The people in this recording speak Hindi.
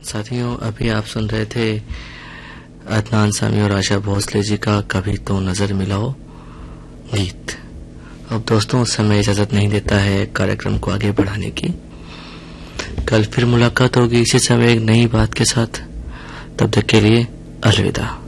साथियों, अभी आप सुन रहे थे अदनान सामी और आशा भोसले जी का कभी तो नजर मिलाओ गीत। अब दोस्तों, समय इजाजत नहीं देता है कार्यक्रम को आगे बढ़ाने की। कल फिर मुलाकात होगी इसी समय एक नई बात के साथ। तब तक के लिए अलविदा।